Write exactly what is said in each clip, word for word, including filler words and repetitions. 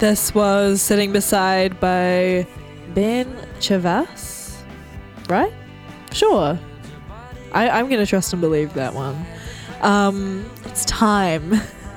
This was Sitting Beside by Ben Chavas, right? Sure. I, I'm going to trust and believe that one. Um, it's time.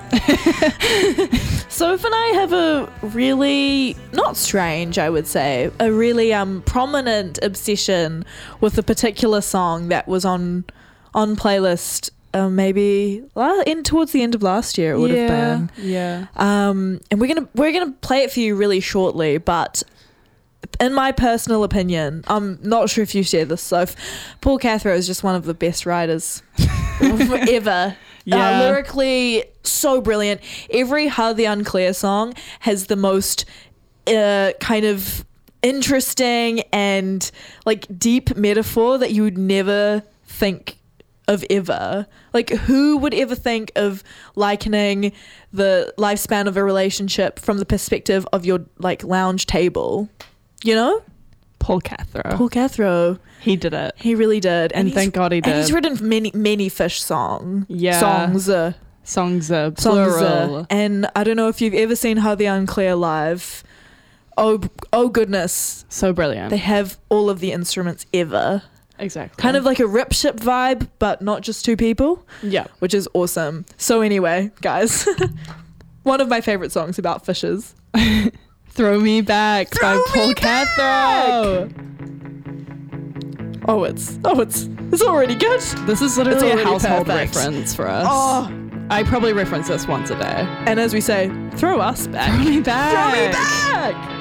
Soph and I have a really, not strange, I would say, a really um prominent obsession with a particular song that was on on playlist uh, maybe la- in towards the end of last year it would yeah, have been. Yeah. Um, and we're gonna we're gonna play it for you really shortly, but in my personal opinion, I'm not sure if you share this, Soph, Paul Cathro is just one of the best writers ever. Yeah. Uh, lyrically, so brilliant. Every How the Unclear song has the most uh, kind of interesting and like deep metaphor that you would never think of ever. Like, who would ever think of likening the lifespan of a relationship from the perspective of your like lounge table? You know? Paul Cathro. Paul Cathro. He did it. He really did. And he's- thank God he And did. he's written many, many Fish song, Yeah. songs. Uh, Songs are songs plural. uh, and I don't know if you've ever seen How the Unclear live. Oh, oh goodness. So brilliant. They have all of the instruments ever. exactly. Kind of like a rip ship vibe, but not just two people, Yeah. which is awesome. So anyway, guys, one of my favorite songs about fishes. Throw Me Back Throw by Paul Me Cathro. Oh, it's, oh, it's, it's already good. This is literally a already household perfect. reference for us. Oh, I probably reference this once a day. and as we say, throw us back. Throw me back. Throw me back.